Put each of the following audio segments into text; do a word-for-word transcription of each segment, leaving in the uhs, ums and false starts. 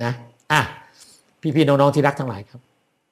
นะอ่ะพี่ๆน้องๆที่รักทั้งหลายครับ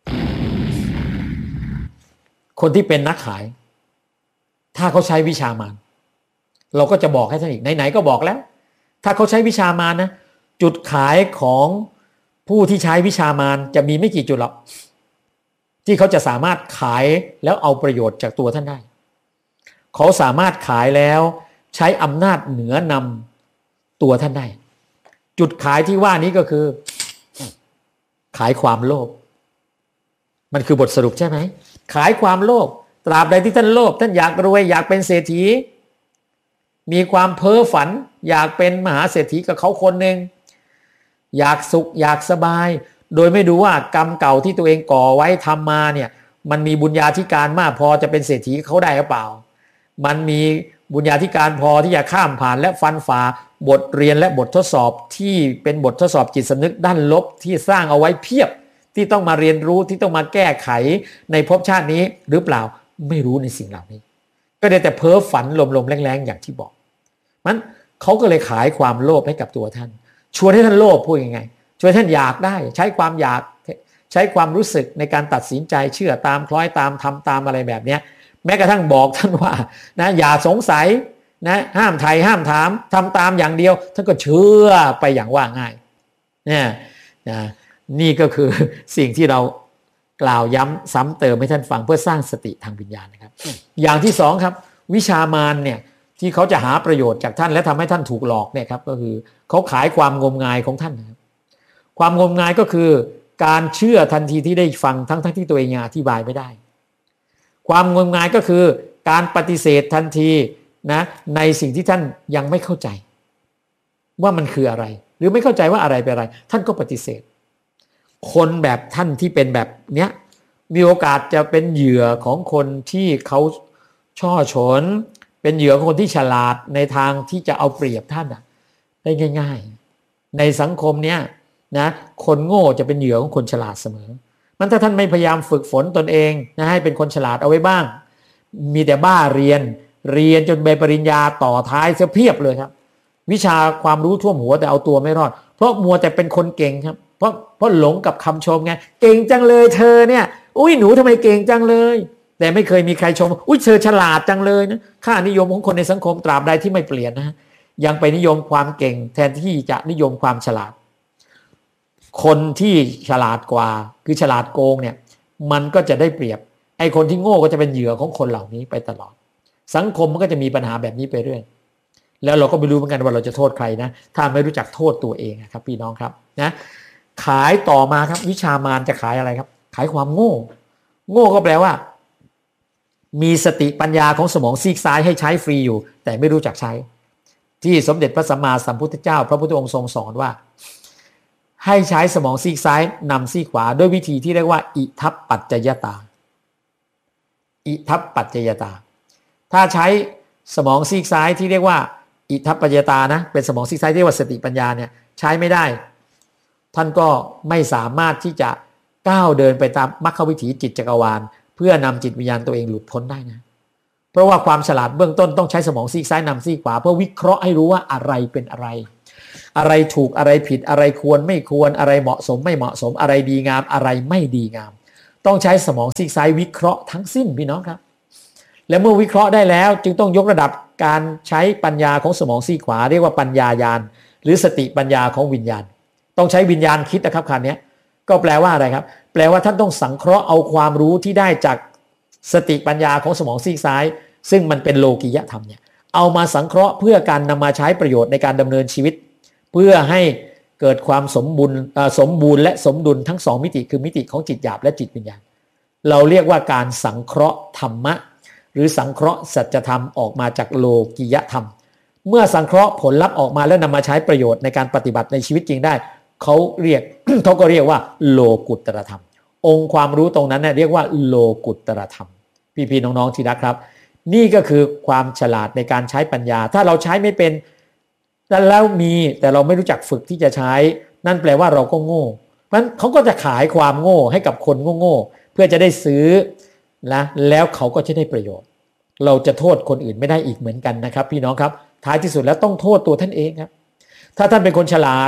คนที่เป็นนักขายถ้าเขาใช้วิชามารเราก็จะบอกให้ท่านอีกไหนๆก็บอกแล้วถ้าเขาใช้วิชามารนะจุดขายของผู้ที่ใช้วิชามารจะมีไม่กี่จุดหรอกที่เขาจะสามารถขายแล้วเอาประโยชน์จากตัวท่านได้เขาสามารถขายแล้วใช้อำนาจเหนือนำตัวท่านได้จุดขายที่ว่านี้ก็คือขายความโลภมันคือบทสรุปใช่ไหมขายความโลภตราบใดที่ท่านโลภท่านอยากรวยอยากเป็นเศรษฐีมีความเพ้อฝันอยากเป็นมหาเศรษฐีกับเขาคนหนึ่งอยากสุขอยากสบายโดยไม่ดูว่ากรรมเก่าที่ตัวเองก่อไว้ทำมาเนี่ยมันมีบุญญาธิการมากพอจะเป็นเศรษฐีเขาได้หรือเปล่ามันมีบุญญาธิการพอที่จะข้ามผ่านและฟันฝ่าบทเรียนและบททดสอบที่เป็นบททดสอบจิตสำนึกด้านลบที่สร้างเอาไว้เพียบที่ต้องมาเรียนรู้ที่ต้องมาแก้ไขในภพชาตินี้หรือเปล่าไม่รู้ในสิ่งเหล่านี้ก็ได้แต่เพ้อฝันลมๆแรงๆอย่างที่บอกมันเขาก็เลยขายความโลภให้กับตัวท่านชวนให้ท่านโลภพูดยังไงชวนท่านอยากได้ใช้ความอยากใช้ความรู้สึกในการตัดสินใจเชื่อตามคล้อยตามทำตามอะไรแบบนี้แม้กระทั่งบอกท่านว่านะอย่าสงสัยนะห้ามไถ่ห้ามถามทำตามอย่างเดียวท่านก็เชื่อไปอย่างว่าง่ายเนี่ยนะนี่ก็คือสิ่งที่เรากล่าวย้ำซ้ำเติมให้ท่านฟังเพื่อสร้างสติทางวิญญาณนะครับอย่างที่สองครับวิชามารเนี่ยที่เขาจะหาประโยชน์จากท่านและทำให้ท่านถูกหลอกเนี่ยครับก็คือเขาขายความงมงายของท่านนะครับความงมงายก็คือการเชื่อทันทีที่ได้ฟังทั้งทั้งที่ตัวเองยังอธิบายไม่ได้ความงมงายก็คือการปฏิเสธทันทีนะในสิ่งที่ท่านยังไม่เข้าใจว่ามันคืออะไรหรือไม่เข้าใจว่าอะไรเป็นอะไรท่านก็ปฏิเสธคนแบบท่านที่เป็นแบบเนี้ยมีโอกาสจะเป็นเหยื่อของคนที่เขาช่อฉนเป็นเหยื่อของคนที่ฉลาดในทางที่จะเอาเปรียบท่านได้ง่ายๆในสังคมเนี้ยนะคนโง่จะเป็นเหยื่อของคนฉลาดเสมอมันถ้าท่านไม่พยายามฝึกฝนตนเองนะให้เป็นคนฉลาดเอาไว้บ้างมีแต่บ้าเรียนเรียนจนใบปริญญาต่อท้ายเสียเพียบเลยครับวิชาความรู้ท่วมหัวแต่เอาตัวไม่รอดเพราะมัวแต่เป็นคนเก่งครับเพราะเพราะหลงกับคำชมไงเก่งจังเลยเธอเนี่ยอุ้ยหนูทำไมเก่งจังเลยแต่ไม่เคยมีใครชมอุ้ยเธอฉลาดจังเลยนะค่านิยมของคนในสังคมตราบใดที่ไม่เปลี่ยนนะยังไปนิยมความเก่งแทนที่จะนิยมความฉลาดคนที่ฉลาดกว่าคือฉลาดโกงเนี่ยมันก็จะได้เปรียบไอ้คนที่โง่ก็จะเป็นเหยื่อของคนเหล่านี้ไปตลอดสังคมมันก็จะมีปัญหาแบบนี้ไปเรื่อยแล้วเราก็ไม่รู้เหมือนกันว่าเราจะโทษใครนะถ้าไม่รู้จักโทษตัวเองครับพี่น้องครับนะขายต่อมาครับวิชามารจะขายอะไรครับขายความโง่โง่ก็แปลว่ามีสติปัญญาของสมองซีกซ้ายให้ใช้ฟรีอยู่แต่ไม่รู้จักใช้ที่สมเด็จพระสัมมาสัมพุทธเจ้าพระพุทธองค์ทรงสอนว่าให้ใช้สมองซีกซ้ายนำซีกขวาด้วยวิธีที่เรียกว่าอิทัปปัจจยตาอิทัปปัจจยตาถ้าใช้สมองซีกซ้ายที่เรียกว่าอิทัปปัจจยตานะเป็นสมองซีกซ้ายที่เรียกว่าสติปัญญาเนี่ยใช้ไม่ได้ท่านก็ไม่สามารถที่จะก้าวเดินไปตามมรรควิถีจิตจักรวาลเพื่อนำจิตวิญญาณตัวเองหลุดพ้นได้นะเพราะว่าความฉลาดเบื้องต้นต้องใช้สมองซีกซ้ายนำซีกขวาเพื่อวิเคราะห์ให้รู้ว่าอะไรเป็นอะไรอะไรถูกอะไรผิดอะไรควรไม่ควรอะไรเหมาะสมไม่เหมาะสมอะไรดีงามอะไรไม่ดีงามต้องใช้สมองซีกซ้ายวิเคราะห์ทั้งสิ้นพี่น้องครับและเมื่อวิเคราะห์ได้แล้วจึงต้องยกระดับการใช้ปัญญาของสมองซีกขวาเรียกว่าปัญญาญาณหรือสติปัญญาของวิญญาณต้องใช้วิญญาณคิดนะครับคำนี้ก็แปลว่าอะไรครับแปลว่าท่านต้องสังเคราะห์เอาความรู้ที่ได้จากสติปัญญาของสมองซีกซ้ายซึ่งมันเป็นโลกิยธรรมเนี่ยเอามาสังเคราะห์เพื่อการนำมาใช้ประโยชน์ในการดำเนินชีวิตเพื่อให้เกิดความสมบูรณ์สมบูรณ์และสมดุลทั้งสองมิติคือมิติของจิตหยาบและจิตวิญญาณเราเรียกว่าการสังเคราะห์ธรรมะหรือสังเคราะห์สัจธรรมออกมาจากโลกิยธรรมเมื่อสังเคราะห์ผลลัพธ์ออกมาแล้วนำมาใช้ประโยชน์ในการปฏิบัติในชีวิตจริงได้เขาเรียก เขาก็เรียกว่าโลกุตตรธรรมองค์ความรู้ตรงนั้นเนี่ยเรียกว่าโลกุตตรธรรมพี่ๆน้องๆที่รักครับนี่ก็คือความฉลาดในการใช้ปัญญาถ้าเราใช้ไม่เป็นแล้วมีแต่เราไม่รู้จักฝึกที่จะใช้นั่นแปลว่าเราก็โง่เพราะฉะนั้นเขาก็จะขายความโง่ให้กับคนโง่ๆเพื่อจะได้ซื้อนะแล้วเขาก็จะได้ประโยชน์เราจะโทษคนอื่นไม่ได้อีกเหมือนกันนะครับพี่น้องครับท้ายที่สุดแล้วต้องโทษตัวท่านเองครับถ้าท่านเป็นคนฉลาด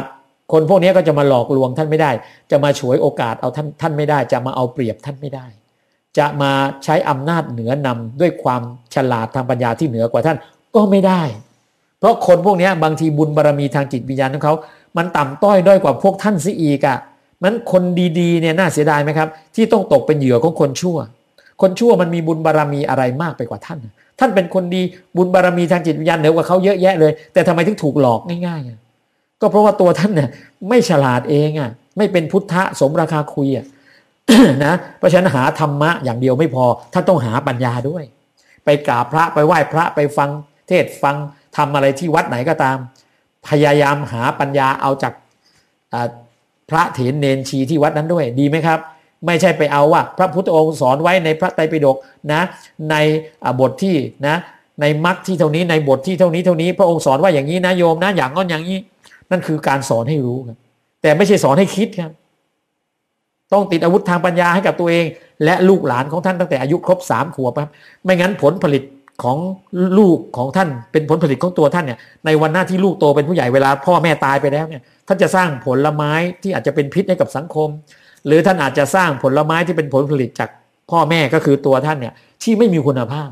คนพวกนี้ก็จะมาหลอกลวงท่านไม่ได้จะมาฉวยโอกาสเอาท่านท่านไม่ได้จะมาเอาเปรียบท่านไม่ได้จะมาใช้อำนาจเหนือนำด้วยความฉลาดทางปัญญาที่เหนือกว่าท่านก็ไม่ได้เพราะคนพวกนี้บางทีบุญบารมีทางจิตวิญญาณของเขามันต่ำต้อยด้อยกว่าพวกท่านซิอีกอ่ะมันคนดีๆเนี่ยน่าเสียดายไหมครับที่ต้องตกเป็นเหยื่อของคนชั่วคนชั่วมันมีบุญบารมีอะไรมากไปกว่าท่านท่านเป็นคนดีบุญบารมีทางจิตวิญญาณเหนือกว่าเขาเยอะแยะเลยแต่ทำไมถึงถูกหลอกง่ายๆก็เพราะว่าตัวท่านเนี่ยไม่ฉลาดเองอ่ะไม่เป็นพุทธะสมราคาคุยอ่ะ นะเพราะฉะนั้นหาธรรมะอย่างเดียวไม่พอท่านต้องหาปัญญาด้วยไปกราบพระไปไหว้พระไปฟังเทศฟังทำอะไรที่วัดไหนก็ตามพยายามหาปัญญาเอาจากพระเถรเนนชีที่วัดนั้นด้วยดีไหมครับไม่ใช่ไปเอาว่าพระพุทธองค์สอนไว้ในพระไตรปิฎกนะในบทที่นะในมรรคที่เท่านี้ในบทที่เท่านี้เท่านี้พระองค์สอนว่าอย่างนี้นะโยมนะอย่างงั้นอย่างนี้นั่นคือการสอนให้รู้ครับแต่ไม่ใช่สอนให้คิดครับต้องติดอาวุธทางปัญญาให้กับตัวเองและลูกหลานของท่านตั้งแต่อายุครบสามขวบครับไม่งั้นผลผลิตของลูกของท่านเป็นผลผลิตของตัวท่านเนี่ยในวันหน้าที่ลูกโตเป็นผู้ใหญ่เวลาพ่อแม่ตายไปแล้วเนี่ยท่านจะสร้างผลไม้ที่อาจจะเป็นพิษให้กับสังคมหรือท่านอาจจะสร้างผลไม้ที่เป็นผลผลิตจากพ่อแม่ก็คือตัวท่านเนี่ยที่ไม่มีคุณภาพ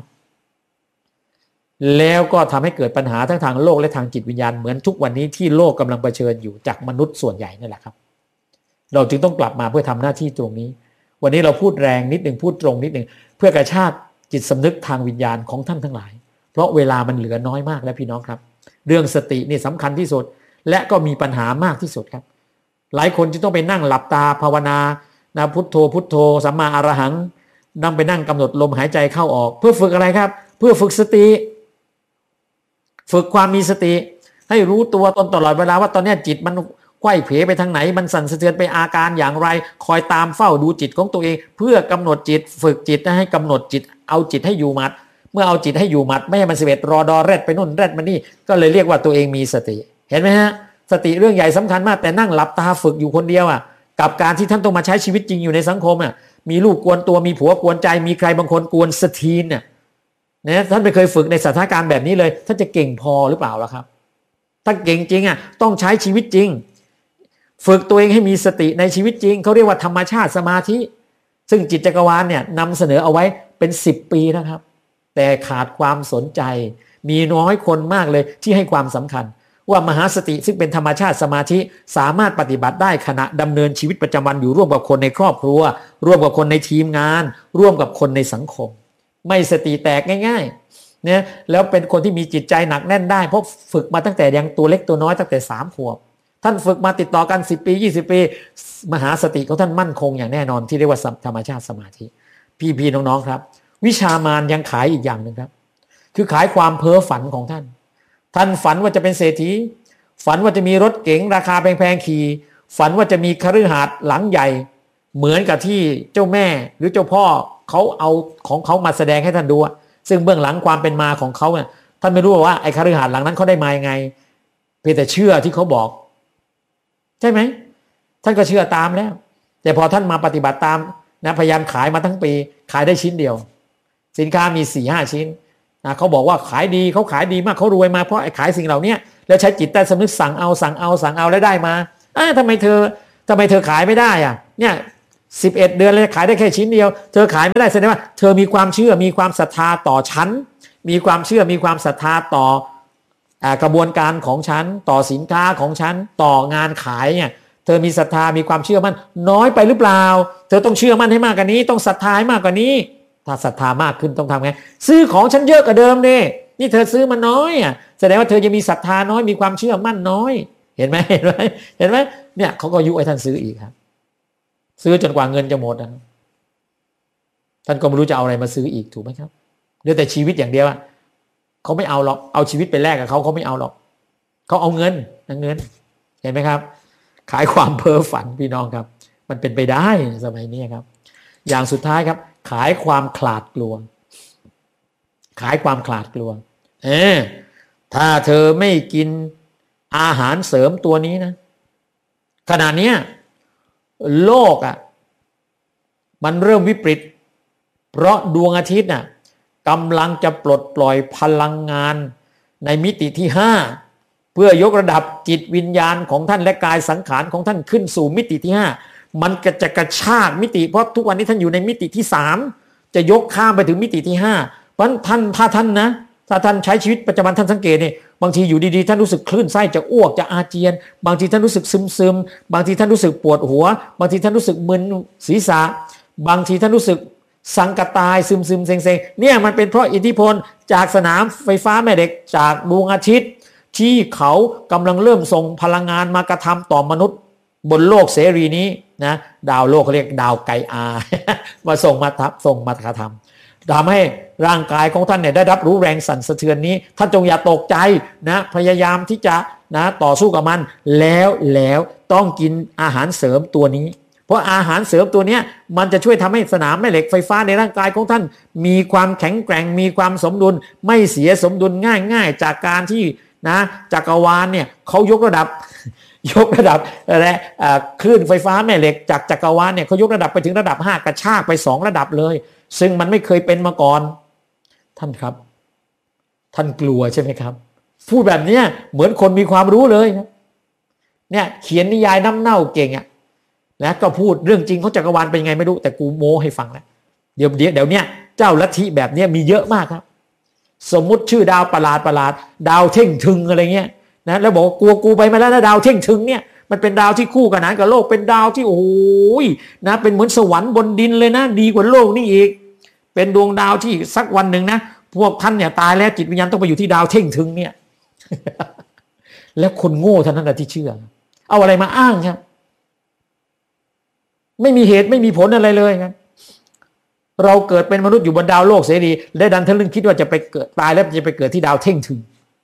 แล้วก็ทำให้เกิดปัญหาทั้งทางโลกและทางจิตวิญญาณเหมือนทุกวันนี้ที่โลกกำลังเผชิญอยู่จากมนุษย์ส่วนใหญ่นั่นแหละครับเราจึงต้องกลับมาเพื่อทำหน้าที่ตรงนี้วันนี้เราพูดแรงนิดหนึ่งพูดตรงนิดหนึ่งเพื่อกระชากจิตสำนึกทางวิญญาณของท่านทั้งหลายเพราะเวลามันเหลือน้อยมากแล้วพี่น้องครับเรื่องสตินี่สำคัญที่สุดและก็มีปัญหามากที่สุดครับหลายคนจึงต้องไปนั่งหลับตาภาวนานะพุทโธพุทโธสัมมาอรหังนั่งไปนั่งกำหนดลมหายใจเข้าออกเพื่อฝึกอะไรครับเพื่อฝึกสติฝึกความมีสติให้รู้ตัวตนตลอดเวลาว่าตอนนี้จิตมันไขว้เผลไปทางไหนมันสั่นสะเทือนไปอาการอย่างไรคอยตามเฝ้าดูจิตของตัวเองเพื่อกำหนดจิตฝึกจิตให้กำหนดจิตเอาจิตให้อยู่มัดเมื่อเอาจิตให้อยู่มัดไม่ให้มันเสวตรอดอแรดไปนู่นแรดมานี่ก็เลยเรียกว่าตัวเองมีสติเห็นไหมฮะสติเรื่องใหญ่สำคัญมากแต่นั่งหลับตาฝึกอยู่คนเดียวอ่ะกับการที่ท่านต้องมาใช้ชีวิตจริงอยู่ในสังคมอ่ะมีลูกกวนตัวมีผัวกวนใจมีใครบางคนกวนสตีนเนี่ยนะท่านไม่เคยฝึกในสถานการณ์แบบนี้เลยท่านจะเก่งพอหรือเปล่าล่ะครับถ้าเก่งจริงอ่ะต้องใช้ชีวิตจริงฝึกตัวเองให้มีสติในชีวิตจริงเขาเรียกว่าธรรมชาติสมาธิซึ่งจิตจักรวาลเนี่ยนำเสนอเอาไว้เป็นสิบปีนะครับแต่ขาดความสนใจมีน้อยคนมากเลยที่ให้ความสำคัญว่ามหาสติซึ่งเป็นธรรมชาติสมาธิสามารถปฏิบัติได้ขณะดำเนินชีวิตประจำวันอยู่ร่วมกับคนในครอบครัวร่วมกับคนในทีมงานร่วมกับคนในสังคมไม่สติแตกง่ายๆเนี่ยแล้วเป็นคนที่มีจิตใจหนักแน่นได้เพราะฝึกมาตั้งแต่ยังตัวเล็กตัวน้อยตั้งแต่สามขวบท่านฝึกมาติดต่อกันสิบปียี่สิบปีมหาสติของท่านมั่นคงอย่างแน่นอนที่เรียกว่าธรรมชาติสมาธิพี่ๆน้องๆครับวิชามารยังขายอีกอย่างหนึ่งครับคือขายความเพ้อฝันของท่านท่านฝันว่าจะเป็นเศรษฐีฝันว่าจะมีรถเก๋งราคาแพงๆขี่ฝันว่าจะมีคฤหาสน์หลังใหญ่เหมือนกับที่เจ้าแม่หรือเจ้าพ่อเขาเอาของเขามาแสดงให้ท่านดูซึ่งเบื้องหลังความเป็นมาของเขาเนี่ยท่านไม่รู้ว่าไอ้คฤหาสน์หลังนั้นเขาได้มายังไงเพียงแต่เชื่อที่เขาบอกใช่ไหมท่านก็เชื่อตามแล้วแต่พอท่านมาปฏิบัติตามนะพยายามขายมาทั้งปีขายได้ชิ้นเดียวสินค้ามี สี่ห้า ชิ้นนะเขาบอกว่าขายดีเขาขายดีมากเขารวยมาเพราะไอ้ขายสิ่งเหล่านี้แล้วใช้จิตใต้สำนึกสั่งเอาสั่งเอาสั่งเอาแล้วได้มาอ้าวทำไมเธอทำไมเธอขายไม่ได้อ่ะเนี่ยสิบเอ็ดเดือนเลยขายได้แค่ชิ้นเดียวเธอขายไม่ได้แสดงว่าเธอมีความเชื่อมีความศรัทธาต่อฉันมีความเชื่อมีความศรัทธาต่อกระบวนการของฉันต่อสินค้าของฉันต่องานขายเนี่ยเธอมีศรัทธามีความเชื่อมั่นน้อยไปหรือเปล่าเธอต้องเชื่อมั่นให้มากกว่านี้ต้องศรัทธาให้มากกว่านี้ถ้าศรัทธามากขึ้นต้องทำไงซื้อของฉันเยอะกว่าเดิมเนี่ยนี่เธอซื้อมาน้อยอ่ะแสดงว่าเธอยังมีศรัทธาน้อยมีความเชื่อมั่นน้อยเห็นไหมเห็นไหมเห็นไหมเนี่ยเขาก็ยุให้ท่านซื้ออีกครับซื้อจนกว่าเงินจะหมดนะท่านก็ไม่รู้จะเอาอะไรมาซื้ออีกถูกไหมครับเหลือแต่ชีวิตอย่างเดียวอ่ะเขาไม่เอาหรอกเอาชีวิตไปแลกกับเขาเขาไม่เอาหรอกเขาเอาเงินเงินเห็นไหมครับขายความเพ้อฝันพี่น้องครับมันเป็นไปได้สมัยนี้ครับอย่างสุดท้ายครับขายความขลาดกลัวขายความขลาดกลัวเออถ้าเธอไม่กินอาหารเสริมตัวนี้นะขณะนี้โลกอ่ะมันเริ่มวิปริตเพราะดวงอาทิตย์น่ะกำลังจะปลดปล่อยพลังงานในมิติที่ห้าเพื่อยกระดับจิตวิญญาณของท่านและกายสังขารของท่านขึ้นสู่มิติที่ห้ามันก็จะกระชากมิติเพราะทุกวันนี้ท่านอยู่ในมิติที่สามจะยกข้ามไปถึงมิติที่ห้าเพราะท่านถ้าท่านนะถ้าท่านใช้ชีวิตปัจจุบันท่านสังเกตนี่บางทีอยู่ดีๆท่านรู้สึกคลื่นไส้จะอ้วกจะอาเจียนบางทีท่านรู้สึกซึมๆบางทีท่านรู้สึกปวดหัวบางทีท่านรู้สึกมึนศีรษะบางทีท่านรู้สึกสังกตายซึมๆเซ็งๆเนี่ยมันเป็นเพราะอิทธิพลจากสนามไฟฟ้าแม่เหล็กจากดวงอาทิตย์ที่เขากำลังเริ่มส่งพลังงานมากระทำต่อมนุษย์บนโลกเสรีนี้นะดาวโลกเขาเรียกดาวไกอา มาส่งมาทับส่งมากระทำทำให้ร่างกายของท่านเนี่ยได้รับรู้แรงสั่นสะเทือนนี้ท่านจงอย่าตกใจนะพยายามที่จะนะต่อสู้กับมันแล้วแล้วต้องกินอาหารเสริมตัวนี้เพราะอาหารเสริมตัวนี้มันจะช่วยทำให้สนามแม่เหล็กไฟฟ้าในร่างกายของท่านมีความแข็งแกร่งมีความสมดุลไม่เสียสมดุลง่ายๆจากการที่นะจักรวาลเนี่ยเขายกระดับ ยกระดับอะไรคลื่นไฟฟ้าแม่เหล็กจากจักรวาลเนี่ยเขายกระดับไปถึงระดับห้ากระชากไปสองระดับเลยซึ่งมันไม่เคยเป็นมาก่อนท่านครับท่านกลัวใช่ไหมครับพูดแบบนี้เหมือนคนมีความรู้เลยนะเนี่ยเขียนนิยายน้ำเน่าเก่งอ่ะนะก็พูดเรื่องจริงของจักรวาลเป็นยังไงไม่รู้แต่กูโม้ให้ฟังแล้วเดี๋ยวเดี๋ยวเดี๋ยวเนี้ยเจ้าลัทธิแบบนี้มีเยอะมากครับสมมุติชื่อดาวประหลาดประหลาดดาวเท่งทึงอะไรเงี้ยนะแล้วบอกกลัวกูไปมาแล้วนะดาวเท่งทึงเนี่ยมันเป็นดาวที่คู่กันนะกับโลกเป็นดาวที่โอ้โหนะเป็นเหมือนสวรรค์บนดินเลยนะดีกว่าโลกนี่อีกเป็นดวงดาวที่สักวันหนึ่งนะพวกท่านเนี่ยตายแล้วจิตวิญญาณต้องไปอยู่ที่ดาวเท่งทึงเนี่ย แล้วคนโง่เท่านั้นแหละที่เชื่อเอาอะไรมาอ้างครับไม่มีเหตุไม่มีผลอะไรเลยครับเราเกิดเป็นมนุษย์อยู่บนดาวโลกเสรีและดันทะลึ่งคิดว่าจะไปเกิดตายแล้วจะไปเกิดที่ดาวเท่งทึง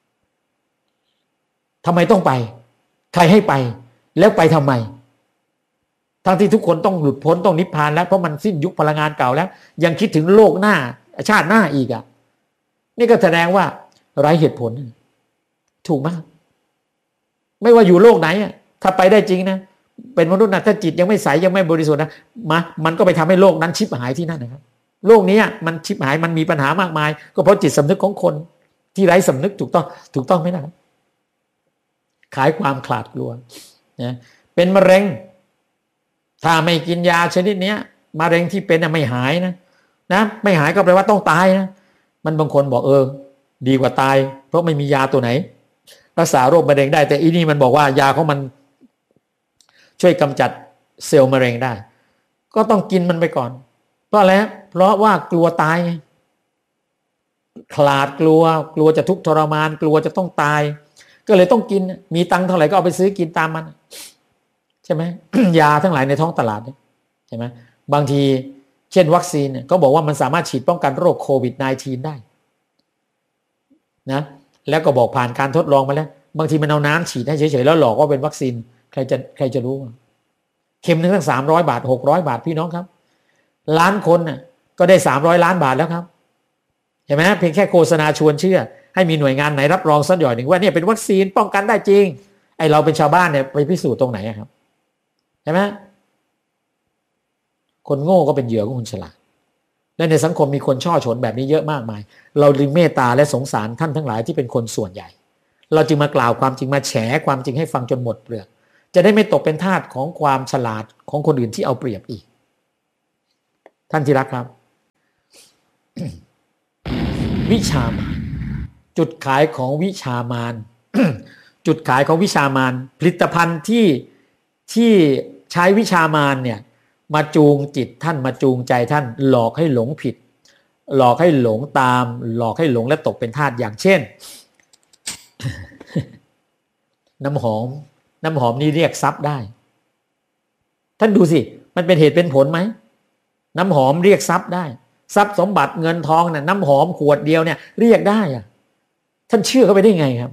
ทำไมต้องไปใครให้ไปแล้วไปทำไมทั้งที่ทุกคนต้องหลุดพ้นต้องนิพพานแล้วเพราะมันสิ้นยุคพลังงานเก่าแล้วยังคิดถึงโลกหน้าชาติหน้าอีกอ่ะนี่ก็แสดงว่าไร้เหตุผลถูกไหมไม่ว่าอยู่โลกไหนอ่ะถ้าไปได้จริงนะเป็นมนุษย์นะถ้าจิตยังไม่ใสยังไม่บริสุทธิ์นะมามันก็ไปทำให้โลกนั้นชิบหายที่นั่นนะครับโลกนี้มันชิบหายมันมีปัญหามากมายก็เพราะจิตสำนึกของคนที่ไร้สำนึกถูกต้องถูกต้องไหมนะครับขายความขลาดกลัวนะเป็นมะเร็งถ้าไม่กินยาชนิดนี้มะเร็งที่เป็นไม่หายนะนะไม่หายก็แปลว่าต้องตายนะมันบางคนบอกเออดีกว่าตายเพราะไม่มียาตัวไหนรักษาโรคมะเร็งได้แต่อีนี่มันบอกว่ายาของมันช่วยกำจัดเซลล์มะเร็งได้ก็ต้องกินมันไปก่อนเพราะอะไรเพราะว่ากลัวตายไงขลาดกลัวกลัวจะทุกข์ทรมานกลัวจะต้องตายก็เลยต้องกินมีตังค์เท่าไหร่ก็เอาไปซื้อกินตามมันใช่ไหม ยาทั้งหลายในท้องตลาดใช่ไหมบางทีเช่นวัคซีนเนี่ยก็บอกว่ามันสามารถฉีดป้องกันโรคโควิด สิบเก้า ได้นะแล้วก็บอกผ่านการทดลองมาแล้วบางทีมันเอาน้ำฉีดให้เฉยๆแล้วหลอกว่าเป็นวัคซีนใครจะใครจะรู้เข็มหนึ่งตั้งสามร้อยบาทหกร้อยบาทพี่น้องครับล้านคนน่ะก็ได้สามร้อยล้านบาทแล้วครับเห็นไหมเพียงแค่โฆษณาชวนเชื่อให้มีหน่วยงานไหนรับรองสักหน่อยหนึ่งว่าเนี่ยเป็นวัคซีนป้องกันได้จริงไอเราเป็นชาวบ้านเนี่ยไปพิสูจน์ตรงไหนครับเห็นไหมคนโง่ก็เป็นเหยื่อของคนฉลาดและในสังคมมีคนช่อฉนแบบนี้เยอะมากมายเราจึงเมตตาและสงสารท่านทั้งหลายที่เป็นคนส่วนใหญ่เราจึงมากล่าวความจริงมาแฉความจริงให้ฟังจนหมดเปลือกจะได้ไม่ตกเป็นทาสของความฉลาดของคนอื่นที่เอาเปรียบอีกท่านที่รักครับ วิชามานจุดขายของวิชามาน จุดขายของวิชามานผลิตภัณฑ์ที่ที่ใช้วิชามานเนี่ยมาจูงจิตท่านมาจูงใจท่านหลอกให้หลงผิดหลอกให้หลงตามหลอกให้หลงและตกเป็นทาสอย่างเช่น น้ำหอมน้ำหอมนี่เรียกทรัพย์ได้ท่านดูสิมันเป็นเหตุเป็นผลไหมน้ำหอมเรียกทรัพย์ได้ทรัพย์สมบัติเงินทองน่ะน้ำหอมขวดเดียวเนี่ยเรียกได้อะท่านเชื่อเข้าไปได้ไงครับ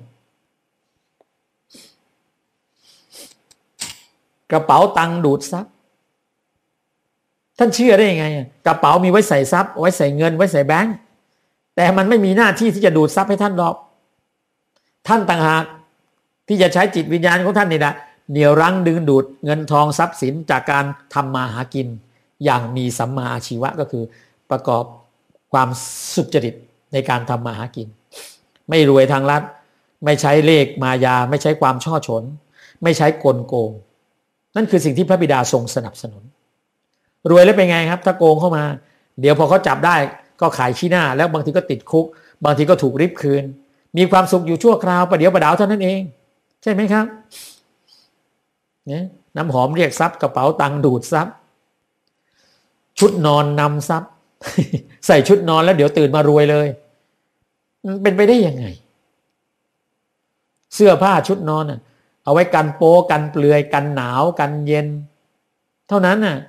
กระเป๋าตังค์ดูดทรัพย์ท่านเชื่อได้ยังไงกระเป๋ามีไว้ใส่ทรัพย์ไว้ใส่เงินไว้ใส่แบงค์แต่มันไม่มีหน้าที่ที่จะดูดทรัพย์ให้ท่านหรอกท่านต่างหากที่จะใช้จิตวิญญาณของท่านนี่แหละเหนี่ยวรั้งดึงดูดเงินทองทรัพย์สินจากการทำมาหากินอย่างมีสัมมาอาชีวะก็คือประกอบความสุจริตในการทำมาหากินไม่รวยทางลัดไม่ใช้เลขมายาไม่ใช้ความช่อฉนไม่ใช้กลโกงนั่นคือสิ่งที่พระบิดาทรงสนับสนุนรวยแล้วเป็นไงครับถ้าโกงเข้ามาเดี๋ยวพอเขาจับได้ก็ขายขี้หน้าแล้วบางทีก็ติดคุกบางทีก็ถูกริบคืนมีความสุขอยู่ชั่วคราวประเดี๋ยวประดาวเท่านั้นเองใช่ไหมครับเนี่ยน้ำหอมเรียกทรัพย์กระเป๋าตังค์ดูดทรัพย์ชุดนอนนำทรัพย์ ใส่ชุดนอนแล้วเดี๋ยวตื่นมารวยเลยมันเป็นไปได้ยังไงเสื้อผ้าชุดนอนน่ะเอาไว้กันโป๊กันเปลือยกันหนาวกันเย็นเท่านั้นน่ะ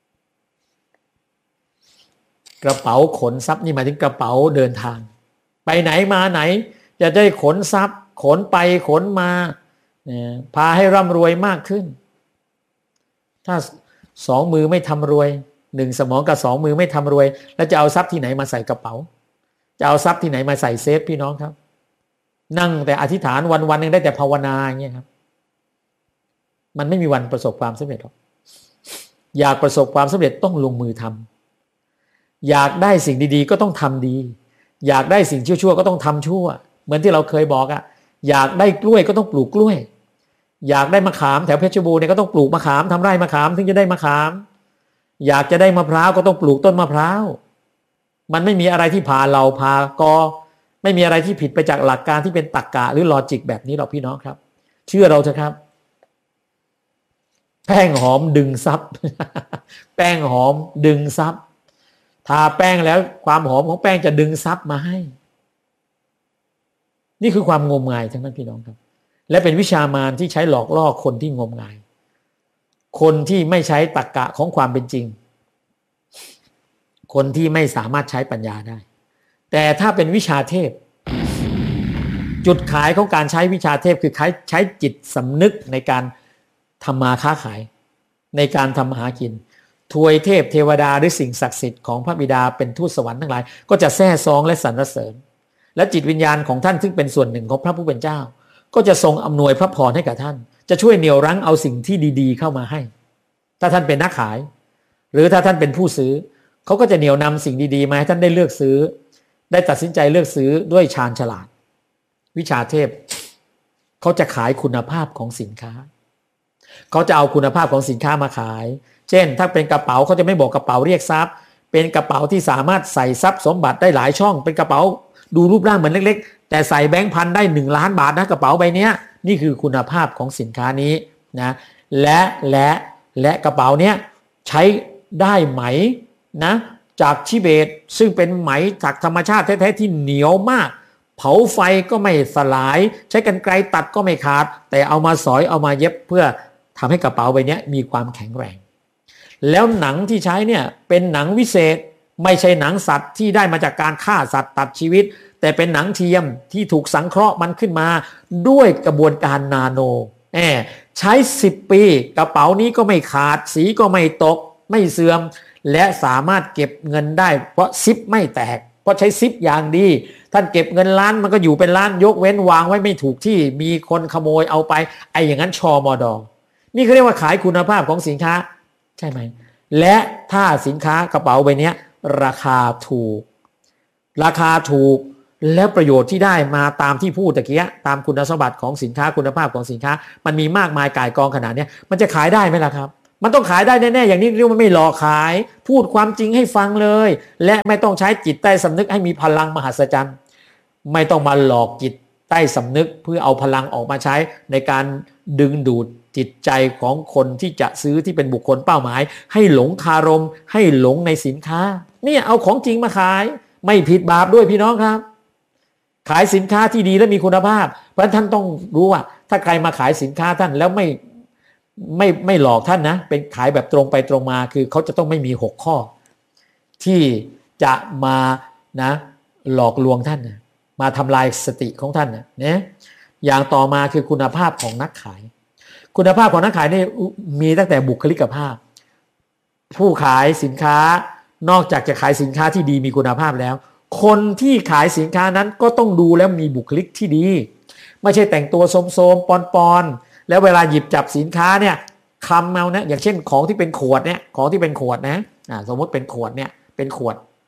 กระเป๋าขนทรัพย์นี่หมายถึงกระเป๋าเดินทางไปไหนมาไหนจะได้ขนทรัพย์ขนไปขนมาพาให้ร่ำรวยมากขึ้นถ้าสองมือไม่ทำรวยหนึ่งสมองกับสองมือไม่ทำรวยแล้วจะเอาทรัพย์ที่ไหนมาใส่กระเป๋าจะเอาทรัพย์ที่ไหนมาใส่เซฟพี่น้องครับนั่งแต่อธิษฐานวันวันนึงได้แต่ภาวนาอย่างเงี้ยครับมันไม่มีวันประสบความสำเร็จหรอกอยากประสบความสำเร็จต้องลงมือทำอยากได้สิ่งดีๆก็ต้องทำดีอยากได้สิ่งชั่วๆก็ต้องทำชั่วเหมือนที่เราเคยบอกอะอยากได้กล้วยก็ต้องปลูกกล้วยอยากได้มะขามแถวเพชรบูรณ์เนี่ยก็ต้องปลูกมะขามทำไร่มะขามถึงจะได้มะขามอยากจะได้มะพร้าวก็ต้องปลูกต้นมะพร้าวมันไม่มีอะไรที่พาเราพากอไม่มีอะไรที่ผิดไปจากหลักการที่เป็นตรรกะหรือลอจิกแบบนี้หรอกพี่น้องครับเชื่อเราเถอะครับแป้งหอมดึงทรัพย์ แป้งหอมดึงทรัพย์ทาแป้งแล้วความหอมของแป้งจะดึงทรัพย์มาให้นี่คือความงมงายทั้งนั้นพี่น้องครับและเป็นวิชามารที่ใช้หลอกล่อคนที่งมงายคนที่ไม่ใช้ตรรกะของความเป็นจริงคนที่ไม่สามารถใช้ปัญญาได้แต่ถ้าเป็นวิชาเทพจุดขายของการใช้วิชาเทพคือใช้จิตสำนึกในการทำมาค้าขายในการทำมาหากินทวยเทพเทวดาหรือสิ่งศักดิ์สิทธิ์ของพระบิดาเป็นทูตสวรรค์ทั้งหลายก็จะแซ่ซองและสรรเสริญและจิตวิญญาณของท่านซึ่งเป็นส่วนหนึ่งของพระผู้เป็นเจ้าก็จะทรงอำนวยพระพรให้กับท่านจะช่วยเหนี่ยวรั้งเอาสิ่งที่ดีๆเข้ามาให้ถ้าท่านเป็นนักขายหรือถ้าท่านเป็นผู้ซื้อเขาก็จะเหนี่ยวนำสิ่งดีๆมาให้ท่านได้เลือกซื้อได้ตัดสินใจเลือกซื้อด้วยชาญฉลาดวิชาเทพเขาจะขายคุณภาพของสินค้าเขาจะเอาคุณภาพของสินค้ามาขายเช่นถ้าเป็นกระเป๋าเขาจะไม่บอกกระเป๋าเรียกทรัพย์เป็นกระเป๋าที่สามารถใส่ทรัพย์สมบัติได้หลายช่องเป็นกระเป๋าดูรูปร่างเหมือนเล็กๆแต่ใส่แบงค์พันได้หนึ่งล้านบาทนะกระเป๋าใบนี้นี่คือคุณภาพของสินค้านี้นะและและและกระเป๋าเนี้ยใช้ได้ไหมนะจากทิเบตซึ่งเป็นไหมจากธรรมชาติแท้ๆที่เหนียวมากเผาไฟก็ไม่สลายใช้กรรไกรตัดก็ไม่ขาดแต่เอามาสอยเอามาเย็บเพื่อทำให้กระเป๋าใบนี้มีความแข็งแรงแล้วหนังที่ใช้เนี่ยเป็นหนังวิเศษไม่ใช่หนังสัตว์ที่ได้มาจากการฆ่าสัตว์ตัดชีวิตแต่เป็นหนังเทียมที่ถูกสังเคราะห์มันขึ้นมาด้วยกระบวนการนาโนแอบใช้สิบปีกระเป๋านี้ก็ไม่ขาดสีก็ไม่ตกไม่เสื่อมและสามารถเก็บเงินได้เพราะซิปไม่แตกเพราะใช้ซิปอย่างดีท่านเก็บเงินล้านมันก็อยู่เป็นล้านยกเว้นวางไว้ไม่ถูกที่มีคนขโมยเอาไปไอ้อย่างนั้นชมด.นี่เขาเรียกว่าขายคุณภาพของสินค้าใช่ไหมและถ้าสินค้ากระเป๋าใบนี้ราคาถูกราคาถูกแล้วประโยชน์ที่ได้มาตามที่พูดตะกี้ตามคุณสมบัติของสินค้าคุณภาพของสินค้ามันมีมากมายก่ายกองขนาดนี้มันจะขายได้ไหมล่ะครับมันต้องขายได้แน่ๆอย่างนี้เรียกว่าไม่หลอกขายพูดความจริงให้ฟังเลยและไม่ต้องใช้จิตใต้สำนึกให้มีพลังมหัศจรรย์ไม่ต้องมาหลอกจิตใต้สำนึกเพื่อเอาพลังออกมาใช้ในการดึงดูดจิตใจของคนที่จะซื้อที่เป็นบุคคลเป้าหมายให้หลงคารมให้หลงในสินค้าเนี่ยเอาของจริงมาขายไม่ผิดบาปด้วยพี่น้องครับขายสินค้าที่ดีและมีคุณภาพเพราะฉะนั้นท่านต้องรู้ว่าถ้าใครมาขายสินค้าท่านแล้วไม่ไม่ไม่หลอกท่านนะเป็นขายแบบตรงไปตรงมาคือเขาจะต้องไม่มีหกข้อที่จะมานะหลอกลวงท่านนะมาทำลายสติของท่านนะเนี่ยอย่างต่อมาคือคุณภาพของนักขายคุณภาพของนักขายนี่มีตั้งแต่บุคลิกภาพผู้ขายสินค้านอกจากจะขายสินค้าที่ดีมีคุณภาพแล้วคนที่ขายสินค้านั้นก็ต้องดูแล้วมีบุคลิกที่ดีไม่ใช่แต่งตัวโสมๆปอนๆแล้วเวลาหยิบจับสินค้าเนี่ยคำเอานะอย่างเช่นของที่เป็นขวดเนี่ยของที่เป็นขวดนะอ่าสมมติเป็นขวดเนี่ยเป็นขวด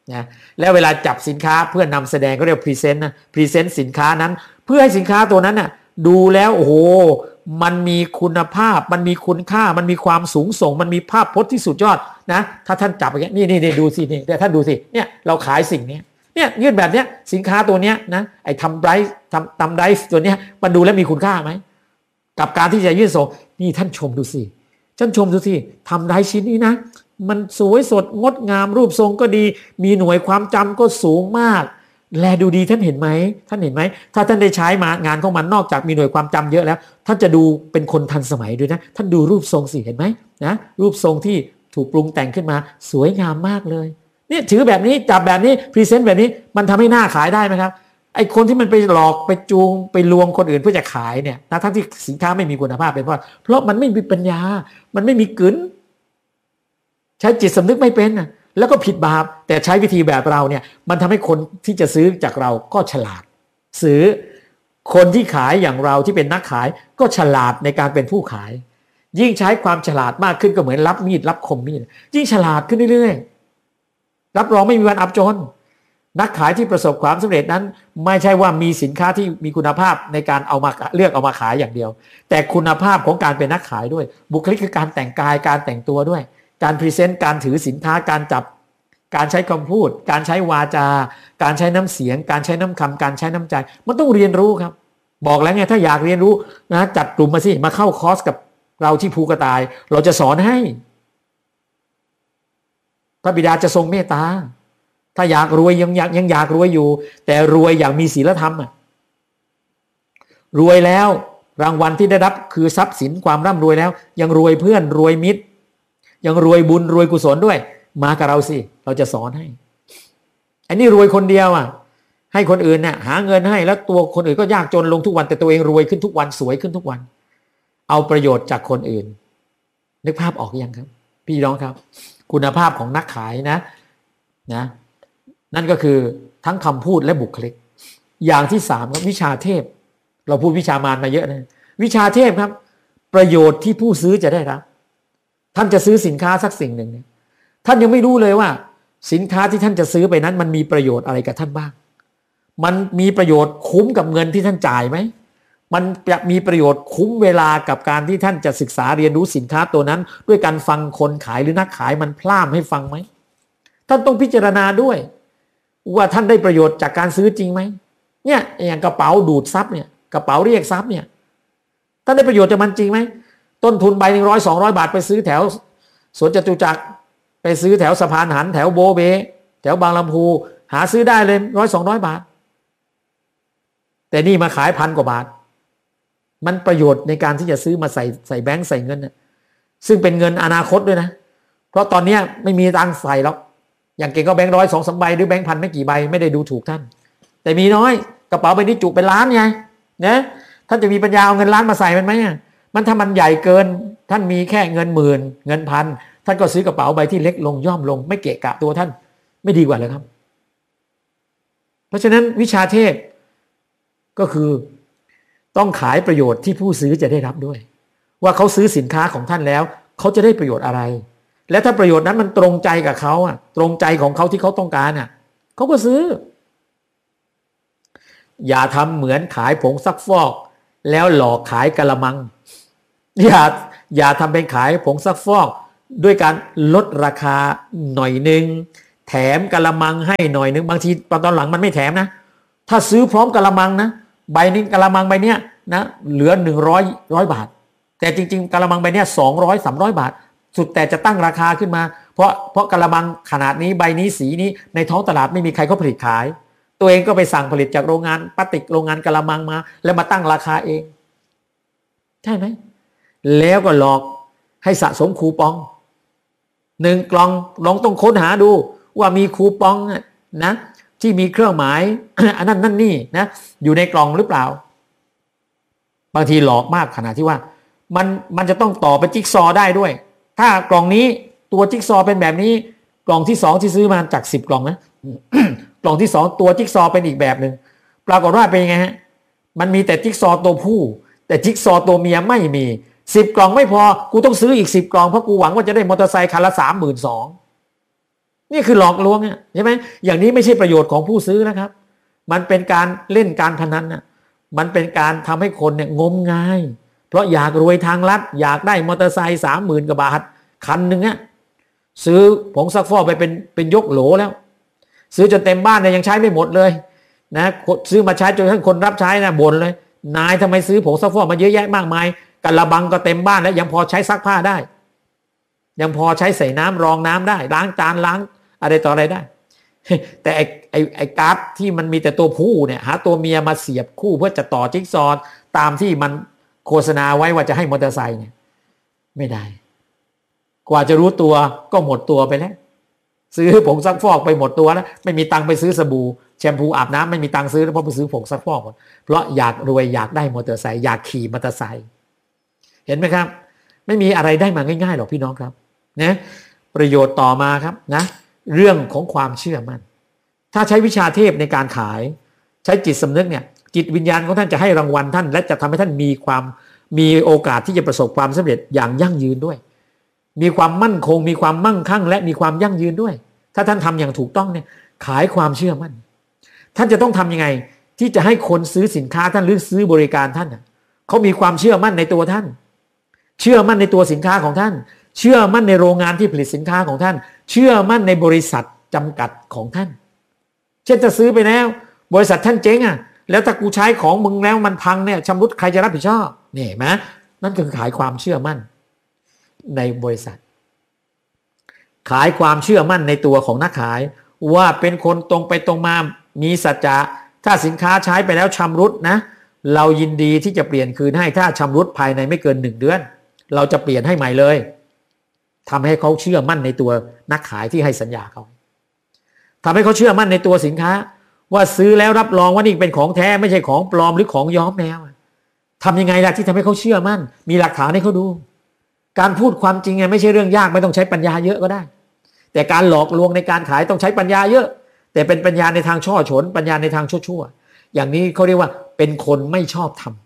นะแล้วเวลาจับสินค้าเพื่อนำแสดงก็เรียกพรีเซนต์นะพรีเซนต์สินค้านั้นเพื่อให้สินค้าตัวนั้นน่ะดูแล้วโอ้โหมันมีคุณภาพมันมีคุณค่ามันมีความสูงส่งมันมีภาพพจน์ที่สุดยอดนะถ้าท่านจับอย่างนี้นี่นี่ดูสินี่ท่านดูสิเนี่ยเราขายสิ่งนี้เนี่ยยื่นแบบเนี้ยสินค้าตัวเนี้ยนะไอ้ทำไบรท์ทำทำไดฟ์ตัวเนี้ยมันดูแล้วมีคุณค่าไหมกับการที่จะยื่นส่งนี่ท่านชมดูสิท่านชมดูสิทำไดฟ์ชิ้นนี้นะมันสวยสดงดงามรูปทรงก็ดีมีหน่วยความจำก็สูงมากแลดูดีท่านเห็นไหมท่านเห็นไหมถ้าท่านได้ใช้มางานของมันนอกจากมีหน่วยความจำเยอะแล้วท่านจะดูเป็นคนทันสมัยด้วยนะท่านดูรูปทรงสิเห็นไหมนะรูปทรงที่ถูกปรุงแต่งขึ้นมาสวยงามมากเลยเนี่ยถือแบบนี้จับแบบนี้พรีเซนต์แบบนี้มันทำให้หน้าขายได้ไหมครับไอ้คนที่มันไปหลอกไปจูงไปลวงคนอื่นเพื่อจะขายเนี่ยนะทั้งที่สินค้าไม่มีคุณภาพเป็นเพราะเพราะมันไม่มีปัญญามันไม่มีกึ๋นใช้จิตสำนึกไม่เป็นนะแล้วก็ผิดบาปแต่ใช้วิธีแบบเราเนี่ยมันทำให้คนที่จะซื้อจากเราก็ฉลาดซื้อคนที่ขายอย่างเราที่เป็นนักขายก็ฉลาดในการเป็นผู้ขายยิ่งใช้ความฉลาดมากขึ้นก็เหมือนรับมีดรับคมมีดยิ่งฉลาดขึ้นเรื่อยๆรับรองไม่มีวันอับจนนักขายที่ประสบความสำเร็จนั้นไม่ใช่ว่ามีสินค้าที่มีคุณภาพในการเอามาเลือกเอามาขายอย่างเดียวแต่คุณภาพของการเป็นนักขายด้วยบุคลิกคือการแต่งกายการแต่งตัวด้วยการพรีเซนต์การถือสินค้าการจับการใช้คำพูดการใช้วาจาการใช้น้ำเสียงการใช้น้ำคำการใช้น้ำใจมันต้องเรียนรู้ครับบอกแล้วไงถ้าอยากเรียนรู้นะจัดกลุ่มมาสิมาเข้าคอร์สกับเราที่ภูกระต่ายเราจะสอนให้พระบิดาจะทรงเมตตาถ้าอยากรวยยังอยากยังอยากรวยอยู่แต่รวยอย่างมีศีลธรรมอ่ะรวยแล้วรางวัลที่ได้รับคือทรัพย์สินความร่ำรวยแล้วยังรวยเพื่อนรวยมิตรยังรวยบุญรวยกุศลด้วยมากับเราสิเราจะสอนให้อันนี้รวยคนเดียวอ่ะให้คนอื่นเนี่ยหาเงินให้แล้วตัวคนอื่นก็ยากจนลงทุกวันแต่ตัวเองรวยขึ้นทุกวันสวยขึ้นทุกวันเอาประโยชน์จากคนอื่นนึกภาพออกยังครับพี่น้องครับคุณภาพของนักขายนะนะนั่นก็คือทั้งคำพูดและบุคลิกอย่างที่สามครับวิชาเทพเราพูดวิชามารมาเยอะนะวิชาเทพครับประโยชน์ที่ผู้ซื้อจะได้รับท่านจะซื้อสินค้าสักสิ่งหนึ่งเนี่ยท่านยังไม่รู้เลยว่าสินค้าที่ท่านจะซื้อไปนั้นมันมีประโยชน์อะไรกับท่านบ้างมันมีประโยชน์คุ้มกับเงินที่ท่านจ่ายไหมมันจะมีประโยชน์คุ้มเวลากับการที่ท่านจะศึกษาเรียนรู้สินค้าตัวนั้นด้วยการฟังคนขายหรือนักขายมันพร่ำให้ฟังไหมท่านต้องพิจารณาด้วยว่าท่านได้ประโยชน์จากการซื้อจริงไหมเนี่ยอย่างกระเป๋าดูดซับเนี่ยกระเป๋าเรียกซับเนี่ยท่านได้ประโยชน์จากมันจริงไหมต้นทุนใบหนึ่งร้อยสองร้อยบาทไปซื้อแถวสวนจตุจักรไปซื้อแถวสะพานหันแถวโบเบแถวบางลำพูหาซื้อได้เลยร้อยสองร้อยบาทแต่นี่มาขายพันกว่าบาทมันประโยชน์ในการที่จะซื้อมาใส่ใส่แบงค์ใส่เงินน่ะซึ่งเป็นเงินอนาคตด้วยนะเพราะตอนนี้ไม่มีตังค์ใส่หรอกอย่างเก่งก็แบงค์ร้อยสองสามใบหรือแบงค์พันไม่กี่ใบไม่ได้ดูถูกท่านแต่มีน้อยกระเป๋าใบนี้จุเป็นล้านไงนะท่านจะมีปัญญาเอาเงินล้านมาใส่มันไหมมันถ้ามันใหญ่เกินท่านมีแค่เงินหมื่นเงินพันท่านก็ซื้อกระเป๋าใบที่เล็กลงย่อมลงไม่เกะกะตัวท่านไม่ดีกว่าเลยครับเพราะฉะนั้นวิชาเทพก็คือต้องขายประโยชน์ที่ผู้ซื้อจะได้รับด้วยว่าเขาซื้อสินค้าของท่านแล้วเขาจะได้ประโยชน์อะไรและถ้าประโยชน์นั้นมันตรงใจกับเขาอ่ะตรงใจของเขาที่เขาต้องการอ่ะเขาก็ซื้ออย่าทำเหมือนขายผงซักฟอกแล้วหลอกขายกะละมังอย่าอย่าทำเป็นขายผงซักฟอกด้วยการลดราคาหน่อยนึงแถมกะละมังให้หน่อยนึงบางทีตอนหลังมันไม่แถมนะถ้าซื้อพร้อมกะละมังนะใบนี้กะละมังใบเนี้ยนะเหลือหนึ่งร้อยร้อยบาทแต่จริงๆกะละมังใบเนี้ยสองร้อยสามร้อยบาทสุดแต่จะตั้งราคาขึ้นมาเพราะเพราะกะละมังขนาดนี้ใบนี้สีนี้ในท้องตลาดไม่มีใครเขาผลิตขายตัวเองก็ไปสั่งผลิตจากโรงงานพลาสติกโรงงานกะละมังมาแล้วมาตั้งราคาเองใช่ไหมแล้วก็หลอกให้สะสมคูปองหนึ่งกล่องลองต้องค้นหาดูว่ามีคูปองนะที่มีเครื่องหมาย อันนั้นนั่นนี่นะอยู่ในกล่องหรือเปล่าบางทีหลอกมากขนาดที่ว่ามันมันจะต้องต่อเป็นจิ๊กซอได้ด้วยถ้ากล่องนี้ตัวจิ๊กซอเป็นแบบนี้กล่องที่สองที่ซื้อมาจากสิบกล่องนะ กล่องที่สองตัวจิ๊กซอเป็นอีกแบบหนึ่งปรากฏว่าเป็นยังไงฮะมันมีแต่จิ๊กซอตัวผู้แต่จิ๊กซอตัวเมียไม่มีสิบกล่องไม่พอกูต้องซื้ออีกสิบกล่องเพราะกูหวังว่าจะได้มอเตอร์ไซค์คันละสามหมื่นสองนี่คือหลอกลวงเนี่ยใช่ไหมอย่างนี้ไม่ใช่ประโยชน์ของผู้ซื้อนะครับมันเป็นการเล่นการพนันน่ะมันเป็นการทำให้คนเนี่ยงมงายเพราะอยากรวยทางลัดอยากได้มอเตอร์ไซค์สามหมื่นกว่าบาทคันหนึ่งเนี่ยซื้อผงซักฟอกไปเป็นเป็นยกโหลแล้วซื้อจนเต็มบ้านเนี่ยยังใช้ไม่หมดเลยนะซื้อมาใช้จนทั้งคนรับใช้นะบ่นเลยนายทำไมซื้อผงซักฟอกมาเยอะแยะมากมายกะละบังก็เต็มบ้านแล้วยังพอใช้ซักผ้าได้ยังพอใช้ใส่น้ำรองน้ำได้ล้างจานล้างอะไรต่ออะไรได้แต่ไอ้ไอ้ไอ้การ์ดที่มันมีแต่ตัวผู้เนี่ยหาตัวเมียมาเสียบคู่เพื่อจะต่อจิ๊กซอว์ตามที่มันโฆษณาไว้ว่าจะให้มอเตอร์ไซค์เนี่ยไม่ได้กว่าจะรู้ตัวก็หมดตัวไปแล้วซื้อผงซักฟอกไปหมดตัวแล้วไม่มีตังค์ไปซื้อสบู่แชมพูอาบน้ำไม่มีตังค์ซื้อแล้วเพราะไปซื้อผงซักฟอกหมดเพราะอยากรวยอยากได้มอเตอร์ไซค์อยากขี่มอเตอร์ไซค์เห็นไหมครับไม่มีอะไรได้มาง่ายๆหรอกพี่น้องครับนะประโยชน์ต่อมาครับนะเรื่องของความเชื่อมั่นถ้าใช้วิชาเทพในการขายใช้จิตสำนึกเนี่ยจิตวิญญาณของท่านจะให้รางวัลท่านและจะทำให้ท่านมีความมีโอกาสที่จะประสบความสำเร็จอย่างยั่งยืนด้วยมีความมั่นคงมีความมั่งคั่งและมีความยั่งยืนด้วยถ้าท่านทำอย่างถูกต้องเนี่ยขายความเชื่อมั่นท่านจะต้องทำยังไงที่จะให้คนซื้อสินค้าท่านหรือซื้อบริการท่านเขามีความเชื่อมั่นในตัวท่านเชื่อมั่นในตัวสินค้าของท่านเชื่อมั่นในโรงงานที่ผลิตสินค้าของท่านเชื่อมั่นในบริษัทจำกัดของท่านเช่นจะซื้อไปแล้วบริษัทท่านเจ๊งอ่ะแล้วถ้ากูใช้ของมึงแล้วมันพังเนี่ยชำรุดใครจะรับผิดชอบนี่เห็นไหมนั่นคือขายความเชื่อมั่นในบริษัทขายความเชื่อมั่นในตัวของนักขายว่าเป็นคนตรงไปตรงมามีสัจจะถ้าสินค้าใช้ไปแล้วชำรุดนะเรายินดีที่จะเปลี่ยนคืนให้ถ้าชำรุดภายในไม่เกินหนึ่งเดือนเราจะเปลี่ยนให้ใหม่เลยทำให้เขาเชื่อมั่นในตัวนักขายที่ให้สัญญาเขาทำให้เขาเชื่อมั่นในตัวสินค้าว่าซื้อแล้วรับรองว่านี่เป็นของแท้ไม่ใช่ของปลอมหรือของย้อมแมวทำยังไงล่ะที่ทำให้เขาเชื่อมั่นมีหลักฐานให้เขาดูการพูดความจริงไงไม่ใช่เรื่องยากไม่ต้องใช้ปัญญาเยอะก็ได้แต่การหลอกลวงในการขายต้องใช้ปัญญาเยอะแต่เป็นปัญญาในทางช่อฉนปัญญาในทางชั่วๆอย่างนี้เขาเรียกว่าเป็นคนไม่ชอบธรรม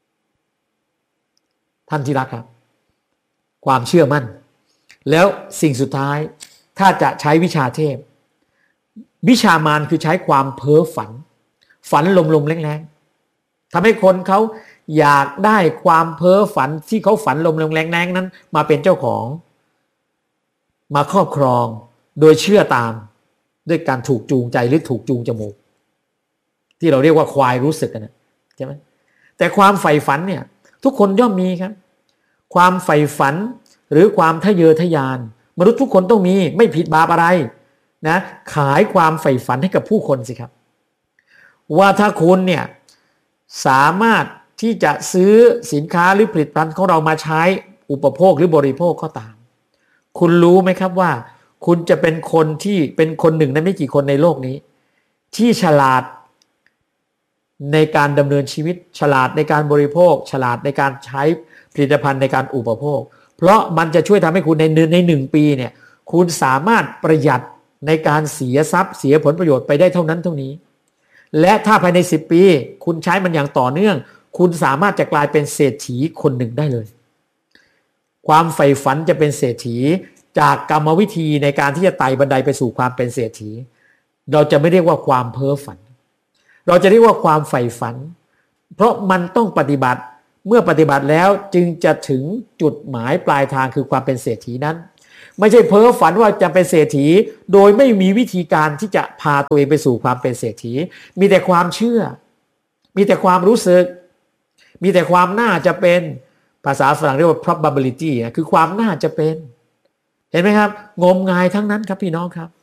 ท่านที่รักครับความเชื่อมั่นแล้วสิ่งสุดท้ายถ้าจะใช้วิชาเทพวิชามารคือใช้ความเพ้อฝันฝันลมๆแรงๆทำให้คนเขาอยากได้ความเพ้อฝันที่เขาฝันลมๆแรงๆนั้นมาเป็นเจ้าของมาครอบครองโดยเชื่อตามด้วยการถูกจูงใจหรือถูกจูงจมูกที่เราเรียกว่าควายรู้สึกนะใช่ไหมแต่ความใฝ่ฝันเนี่ยทุกคนย่อมมีครับความใฝ่ฝันหรือความทะเยอทะยานมนุษย์ทุกคนต้องมีไม่ผิดบาปอะไรนะขายความใฝ่ฝันให้กับผู้คนสิครับว่าถ้าคุณเนี่ยสามารถที่จะซื้อสินค้าหรือผลิตภัณฑ์ของเรามาใช้อุปโภคหรือบริโภคก็ตามคุณรู้ไหมครับว่าคุณจะเป็นคนที่เป็นคนหนึ่งในไม่กี่คนในโลกนี้ที่ฉลาดในการดำเนินชีวิตฉลาดในการบริโภคฉลาดในการใช้ผลิตภัณฑ์ในการอุปโภคเพราะมันจะช่วยทำให้คุณในในหนึ่งปีเนี่ยคุณสามารถประหยัดในการเสียทรัพย์เสียผลประโยชน์ไปได้เท่านั้นเท่านี้และถ้าภายในสิบปีคุณใช้มันอย่างต่อเนื่องคุณสามารถจะกลายเป็นเศรษฐีคนหนึ่งได้เลยความใฝ่ฝันจะเป็นเศรษฐีจากกรรมวิธีในการที่จะไต่บันไดไปสู่ความเป็นเศรษฐีเราจะไม่เรียกว่าความเพ้อฝันเราจะเรียกว่าความใฝ่ฝันเพราะมันต้องปฏิบัติเมื่อปฏิบัติแล้วจึงจะถึงจุดหมายปลายทางคือความเป็นเศรษฐีนั้นไม่ใช่เพ้อฝันว่าจะเป็นเศรษฐีโดยไม่มีวิธีการที่จะพาตัวเองไปสู่ความเป็นเศรษฐีมีแต่ความเชื่อมีแต่ความรู้สึกมีแต่ความน่าจะเป็นภาษาฝรั่งเรียกว่า probability นะคือความน่าจะเป็นเห็นไหมครับงมงายทั้งนั้นครับพี่น้องครับ